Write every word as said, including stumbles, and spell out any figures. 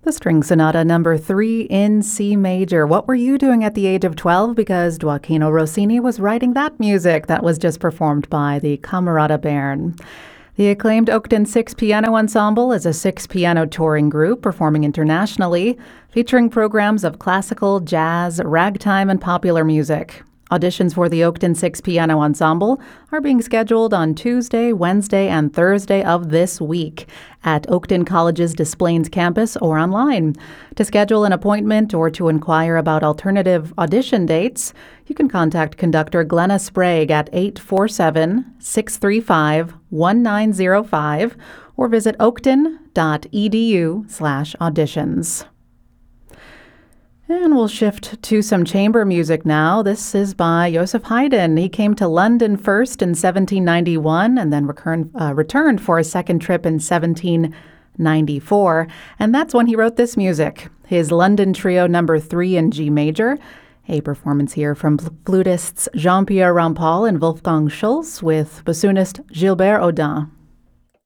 The String Sonata number three in C major. What were you doing at the age of twelve? Because Gioacchino Rossini was writing that music that was just performed by the Camerata Bern. The acclaimed Oakton Six Piano Ensemble is a six-piano touring group performing internationally, featuring programs of classical, jazz, ragtime, and popular music. Auditions for the Oakton Six Piano Ensemble are being scheduled on Tuesday, Wednesday, and Thursday of this week at Oakton College's Des Plaines campus or online. To schedule an appointment or to inquire about alternative audition dates, you can contact conductor Glenna Sprague at eight four seven, six three five, one nine zero five or visit oakton.edu slash auditions. And we'll shift to some chamber music now. This is by Joseph Haydn. He came to London first in seventeen ninety-one and then recurn, uh, returned for a second trip in seventeen ninety-four. And that's when he wrote this music, his London Trio number three in G major. A performance here from flutists Jean-Pierre Rampal and Wolfgang Schulz with bassoonist Gilbert Audin.